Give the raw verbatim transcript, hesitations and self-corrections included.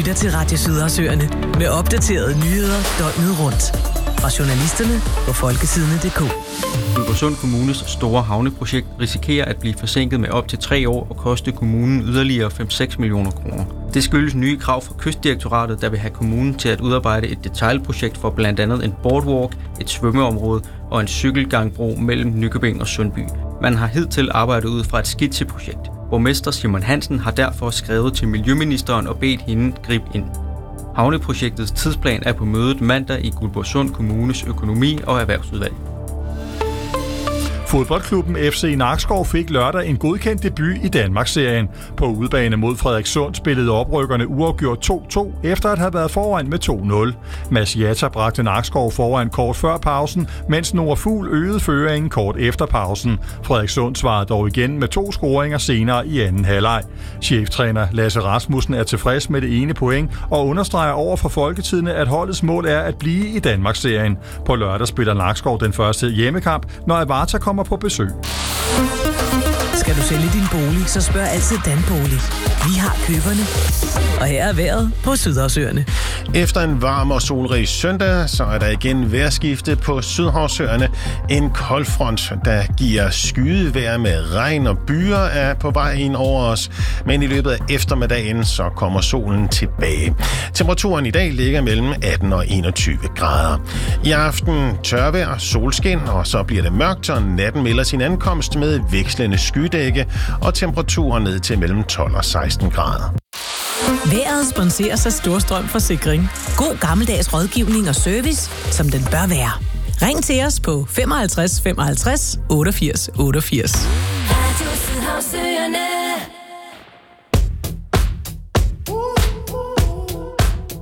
lytter til Radio Sydhavsøerne med opdaterede nyheder døgnet rundt. Fra journalisterne på folkesidene punktum d k. Guldborgsund Kommunes store havneprojekt risikerer at blive forsinket med op til tre år og koste kommunen yderligere fem til seks millioner kroner. Det skyldes nye krav fra Kystdirektoratet, der vil have kommunen til at udarbejde et detailprojekt for blandt andet en boardwalk, et svømmeområde og en cykelgangbro mellem Nykøbing og Sundby. Man har hidtil arbejdet ud fra et skitseprojekt. Borgmester Simon Hansen har derfor skrevet til Miljøministeren og bedt hende gribe ind. Havneprojektets tidsplan er på mødet mandag i Guldborgsund Kommunes økonomi- og erhvervsudvalg. Fodboldklubben F C Nakskov fik lørdag en godkendt debut i Danmarksserien. På udebane mod Frederikssund spillede oprykkerne uafgjort to to, efter at have været foran med to nul. Mads Jatta bragte Nakskov foran kort før pausen, mens Nora Fugl øgede føringen kort efter pausen. Frederikssund svarede dog igen med to scoringer senere i anden halvleg. Cheftræner Lasse Rasmussen er tilfreds med det ene point og understreger over for Folketidene, at holdets mål er at blive i Danmarksserien. På lørdag spiller Nakskov den første hjemmekamp, når Avarta kommer på besøg. Skal du sælge din bolig, så spørg altid Danbolig. Vi har køberne. Og her er vejret på Sydhavsøerne. Efter en varm og solrig søndag, så er der igen vejrskifte på Sydhavsøerne. En koldfront, der giver skydevejr med regn og byer, er på vej ind over os. Men i løbet af eftermiddagen, så kommer solen tilbage. Temperaturen i dag ligger mellem atten og enogtyve grader. I aften tørvejr, solskin, og så bliver det mørkt, og natten melder sin ankomst med vekslende skydække og temperaturer ned til mellem tolv og seksten grader. Vejret sponseres af Storstrøm Forsikring. God gammeldags rådgivning og service, som den bør være. Ring til os på femoghalvtreds femoghalvtreds otteogfirs otteogfirs. Radio Sydhavsøerne.